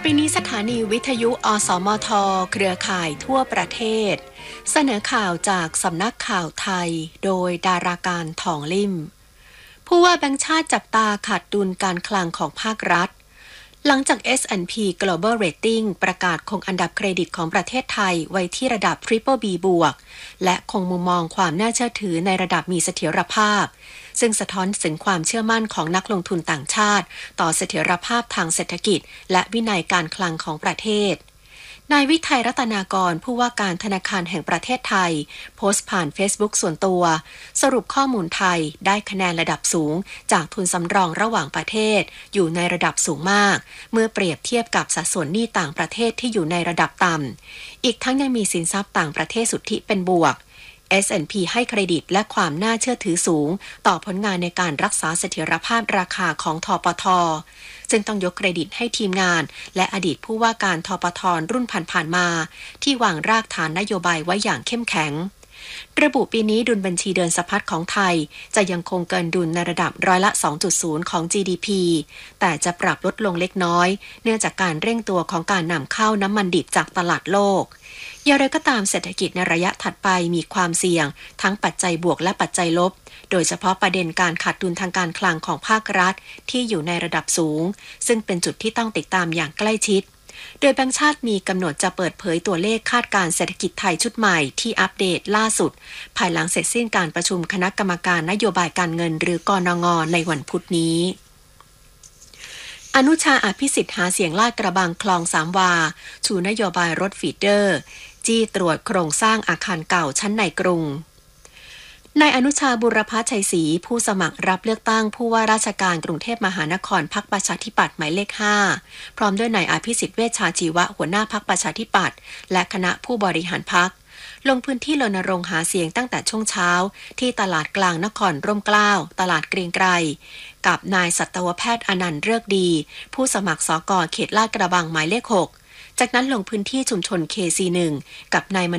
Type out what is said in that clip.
ไปนี้สถานีวิทยุอสมทเครือข่ายทั่วประเทศเสนอข่าวจากสำนักข่าวไทยโดยดาราการทองลิ่มผู้ว่าแบงก์ชาติจับตาขาดดุลการคลังของภาครัฐหลังจาก S&P Global Rating ประกาศคงอันดับเครดิตของประเทศไทยไว้ที่ระดับ BBB บวกและคงมุมมองความน่าเชื่อถือในระดับมีเสถียรภาพซึ่งสะท้อนถึงความเชื่อมั่นของนักลงทุนต่างชาติต่อเสถียรภาพทางเศรษฐกิจและวินัยการคลังของประเทศนายวิทัยรัตนากรผู้ว่าการธนาคารแห่งประเทศไทยโพสต์ผ่าน Facebook ส่วนตัวสรุปข้อมูลไทยได้คะแนนระดับสูงจากทุนสำรองระหว่างประเทศอยู่ในระดับสูงมากเมื่อเปรียบเทียบกับสัดส่วนหนี้ต่างประเทศที่อยู่ในระดับต่ำอีกทั้งยังมีสินทรัพย์ต่างประเทศสุทธิเป็นบวกS&P ให้เครดิตและความน่าเชื่อถือสูงต่อผลงานในการรักษาเสถียรภาพราคาของธปท.ซึ่งต้องยกเครดิตให้ทีมงานและอดีตผู้ว่าการธปท.รุ่นผ่านๆมาที่วางรากฐานนโยบายไว้อย่างเข้มแข็งระบุปีนี้ดุลบัญชีเดินสะพัดของไทยจะยังคงเกินดุลในระดับร้อยละ 2.0 ของ GDP แต่จะปรับลดลงเล็กน้อยเนื่องจากการเร่งตัวของการนำเข้าน้ำมันดิบจากตลาดโลกอย่างไรก็ตามเศรษฐกิจในระยะถัดไปมีความเสี่ยงทั้งปัจจัยบวกและปัจจัยลบโดยเฉพาะประเด็นการขาดดุลทางการคลังของภาครัฐที่อยู่ในระดับสูงซึ่งเป็นจุดที่ต้องติดตามอย่างใกล้ชิดโดยแบงก์ชาติมีกำหนดจะเปิดเผยตัวเลขคาดการเศรษฐกิจไทยชุดใหม่ที่อัปเดตล่าสุดภายหลังเสร็จสิ้นการประชุมคณะกรรมการนโยบายการเงินหรือกนง.ในวันพุธนี้อนุชาอภิสิทธิ์หาเสียงลาดกระบังคลองสามวาชูนโยบายรถฟีดเดอร์จี้ตรวจโครงสร้างอาคารเก่าชั้นในกรุงนายอนุชาบุรพชัยศรีผู้สมัครรับเลือกตั้งผู้ว่าราชการกรุงเทพมหานครพรรคประชาธิปัตย์หมายเลข 5พร้อมด้วยนายอภิสิทธิ์เวชชาชีวะหัวหน้าพรรคประชาธิปัตย์และคณะผู้บริหารพรรคลงพื้นที่รณรงค์หาเสียงตั้งแต่ช่วงเช้าที่ตลาดกลางนครร่มเกล้าตลาดเกรียงไกรกับนายสัตวแพทย์อนันต์เลิกดีผู้สมัครสก.เขตลาดกระบังหมายเลข 6จากนั้นลงพื้นที่ชุมชน KC1 กับนาย